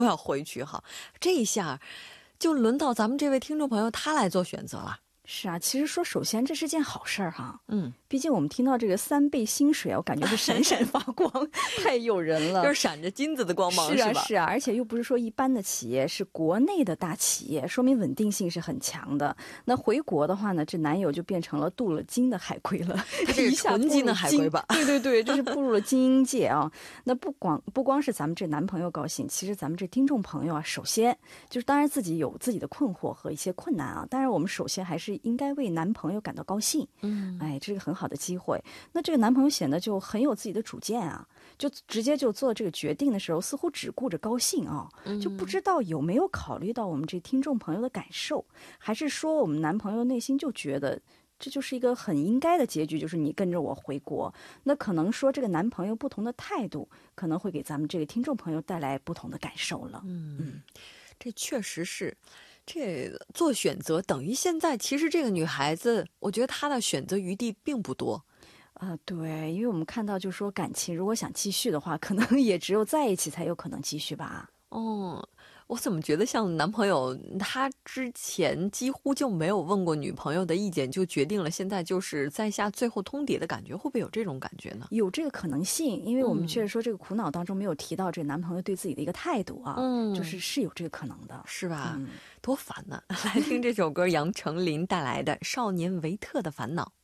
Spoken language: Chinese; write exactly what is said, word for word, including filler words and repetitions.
要回去哈。这一下就轮到咱们这位听众朋友他来做选择了。 是啊，其实说首先这是件好事儿哈， 嗯， 毕竟我们听到这个三倍薪水，我感觉是闪闪发光，太诱人了， 就是闪着金子的光芒， 是啊是吧？ 是啊，而且又不是说一般的企业，是国内的大企业，说明稳定性是很强的。那回国的话呢，这男友就变成了镀了金的海归了， 他这是纯金的海归吧？ 对对对，这是步入了精英界啊。那不光不光是咱们这男朋友高兴，其实咱们这听众朋友啊，首先就是当然自己有自己的困惑和一些困难啊，当然我们首先还是应该为男朋友感到高兴。嗯，哎，这是个很好的机会。那这个男朋友显得就很有自己的主见啊，就直接就做这个决定的时候，似乎只顾着高兴啊，就不知道有没有考虑到我们这听众朋友的感受，还是说我们男朋友内心就觉得这就是一个很应该的结局，就是你跟着我回国。那可能说这个男朋友不同的态度，可能会给咱们这个听众朋友带来不同的感受了。 嗯嗯，这确实是。这做选择等于现在其实这个女孩子我觉得她的选择余地并不多。 呃，对，因为我们看到就是说感情如果想继续的话，可能也只有在一起才有可能继续吧。 哦，我怎么觉得像男朋友他之前几乎就没有问过女朋友的意见就决定了，现在就是在下最后通牒的感觉，会不会有这种感觉呢？ 有这个可能性，因为我们确实说这个苦恼当中没有提到这个男朋友对自己的一个态度啊，嗯，就是是有这个可能的， 是吧？ 嗯， 多烦呢！来听这首歌，杨丞琳带来的《少年维特的烦恼》。